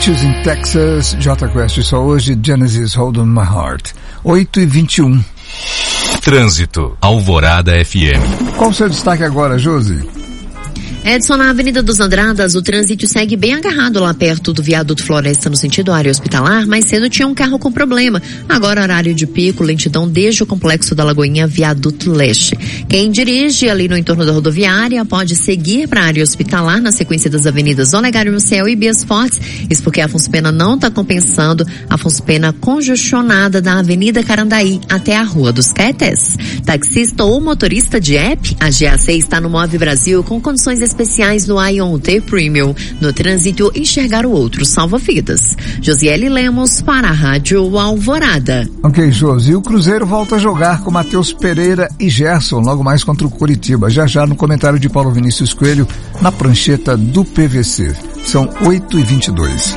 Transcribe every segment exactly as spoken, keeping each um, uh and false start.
Beaches in Texas, Jota Quest só hoje, Genesis Hold on My Heart. oito e vinte e um. Trânsito, Alvorada F M. Qual o seu destaque agora, Josi? Edson, na Avenida dos Andradas, o trânsito segue bem agarrado lá perto do viaduto Floresta no sentido área hospitalar. Mais cedo tinha um carro com problema. Agora horário de pico, lentidão desde o complexo da Lagoinha, viaduto leste. Quem dirige ali no entorno da rodoviária pode seguir para a área hospitalar na sequência das avenidas Olegário Maciel e Bias Fortes. Isso porque a Afonso Pena não está compensando. Afonso Pena congestionada da Avenida Carandaí até a Rua dos Caetés. Taxista ou motorista de app, a G A C está no Move Brasil com condições especiais no Ion T Premium. No trânsito, enxergar o outro salva vidas. Josiele Lemos para a Rádio Alvorada. Ok, Josi, o Cruzeiro volta a jogar com Matheus Pereira e Gerson, logo mais contra o Coritiba. Já já no comentário de Paulo Vinícius Coelho, na prancheta do P V C. São oito e vinte e dois.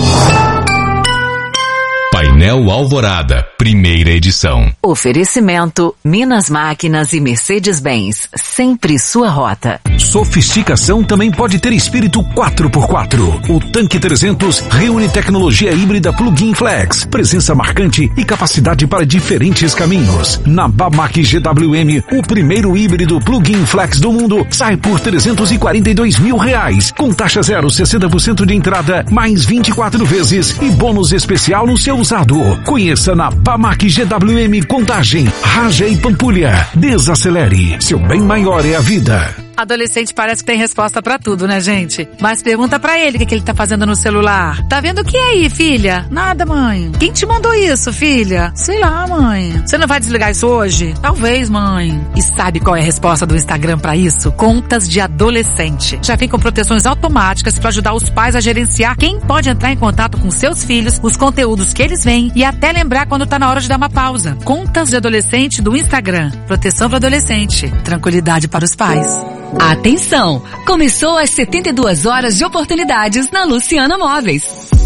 Painel Alvorada, primeira edição. Oferecimento, Minas Máquinas e Mercedes-Benz, sempre sua rota. Sofisticação também pode ter espírito quatro por quatro. O Tanque trezentos reúne tecnologia híbrida Plug-in Flex, presença marcante e capacidade para diferentes caminhos. Na Bamac G W M, o primeiro híbrido Plug-in Flex do mundo sai por trezentos e quarenta e dois mil reais, com taxa zero, sessenta por cento de entrada, mais vinte e quatro vezes e bônus especial no seu usado. Conheça na Bamac G W M Contagem, Raja e Pampulha. Desacelere, seu bem maior é a vida. Adolescente parece que tem resposta pra tudo, né, gente? Mas pergunta pra ele o que, que ele tá fazendo no celular. Tá vendo o que aí, filha? Nada, mãe. Quem te mandou isso, filha? Sei lá, mãe. Você não vai desligar isso hoje? Talvez, mãe. E sabe qual é a resposta do Instagram pra isso? Contas de adolescente. Já vem com proteções automáticas pra ajudar os pais a gerenciar quem pode entrar em contato com seus filhos, os conteúdos que eles veem e até lembrar quando tá na hora de dar uma pausa. Contas de adolescente do Instagram. Proteção para adolescente. Tranquilidade para os pais. Atenção! Começou as setenta e duas horas de oportunidades na Luciana Móveis.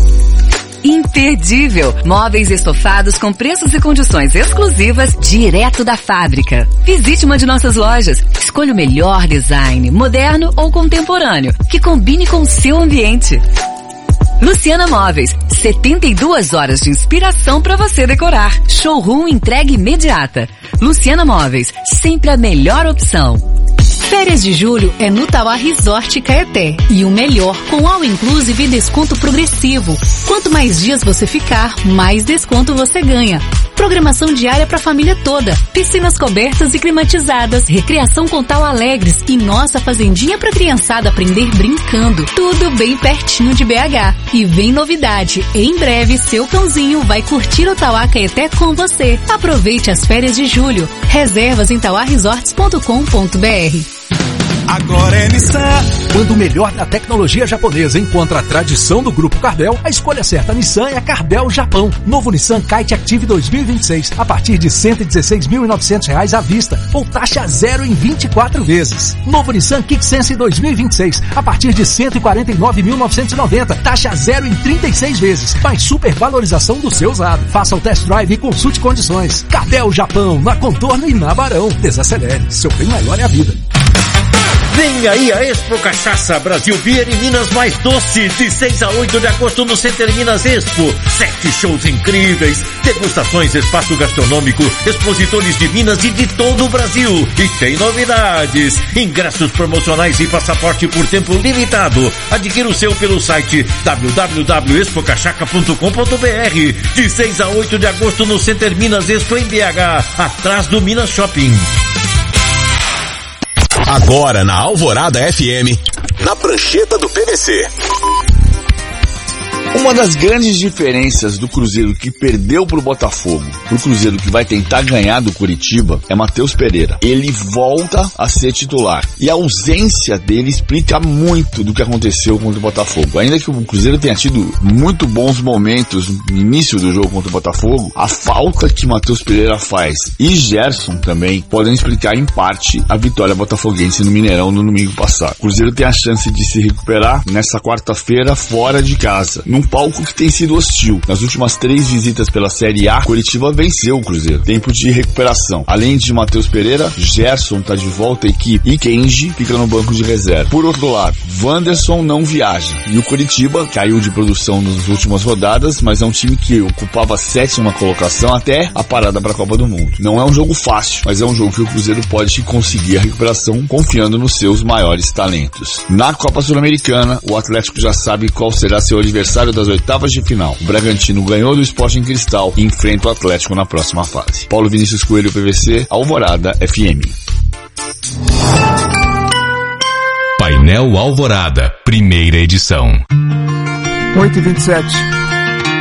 Imperdível! Móveis estofados com preços e condições exclusivas direto da fábrica. Visite uma de nossas lojas. Escolha o melhor design, moderno ou contemporâneo, que combine com o seu ambiente. Luciana Móveis, setenta e duas horas de inspiração para você decorar. Showroom entrega imediata. Luciana Móveis, sempre a melhor opção. Férias de julho é no Tauá Resort Caeté. E o melhor, com all inclusive e desconto progressivo. Quanto mais dias você ficar, mais desconto você ganha. Programação diária para a família toda. Piscinas cobertas e climatizadas. Recreação com Tauá Alegres. E nossa fazendinha para criançada aprender brincando. Tudo bem pertinho de B H. E vem novidade. Em breve, seu cãozinho vai curtir o Tauá Caeté com você. Aproveite as férias de julho. Reservas em tauá resorts ponto com ponto b r. Agora é Nissan. Quando o melhor da tecnologia japonesa encontra a tradição do Grupo Cardel, a escolha certa Nissan é a Cardel Japão. Novo Nissan Kite Active dois mil e vinte e seis, a partir de cento e dezesseis mil e novecentos reais à vista, ou taxa zero em vinte e quatro vezes. Novo Nissan Kick Sense dois mil e vinte e seis, a partir de cento e quarenta e nove mil novecentos e noventa, taxa zero em trinta e seis vezes, mais supervalorização do seu usado. Faça o test drive e consulte condições. Cardel Japão, na Contorno e na Barão. Desacelere, seu bem maior é a vida. Vem aí a Expo Cachaça Brasil Beer em Minas Mais Doce, de seis a oito de agosto no Center Minas Expo. Sete shows incríveis, degustações, espaço gastronômico, expositores de Minas e de todo o Brasil. E tem novidades, ingressos promocionais e passaporte por tempo limitado. Adquira o seu pelo site w w w ponto expo cachaca ponto com ponto b r. De seis a oito de agosto no Center Minas Expo em B H, atrás do Minas Shopping. Agora na Alvorada F M, na prancheta do P V C. Uma das grandes diferenças do Cruzeiro que perdeu pro Botafogo pro Cruzeiro que vai tentar ganhar do Coritiba é Matheus Pereira. Ele volta a ser titular. E a ausência dele explica muito do que aconteceu contra o Botafogo. Ainda que o Cruzeiro tenha tido muito bons momentos no início do jogo contra o Botafogo, a falta que Matheus Pereira faz e Gerson também podem explicar em parte a vitória botafoguense no Mineirão no domingo passado. O Cruzeiro tem a chance de se recuperar nessa quarta-feira fora de casa, num num palco que tem sido hostil. Nas últimas três visitas pela Série A, Coritiba venceu o Cruzeiro. Tempo de recuperação. Além de Matheus Pereira, Gerson tá de volta à equipe e Kenji fica no banco de reserva. Por outro lado, Wanderson não viaja. E o Coritiba caiu de produção nas últimas rodadas, mas é um time que ocupava a sétima colocação até a parada para a Copa do Mundo. Não é um jogo fácil, mas é um jogo que o Cruzeiro pode conseguir a recuperação confiando nos seus maiores talentos. Na Copa Sul-Americana, o Atlético já sabe qual será seu adversário das oitavas de final. O Bragantino ganhou do Sporting Cristal e enfrenta o Atlético na próxima fase. Paulo Vinícius Coelho, P V C, Alvorada F M. Painel Alvorada, primeira edição. oito e vinte e sete.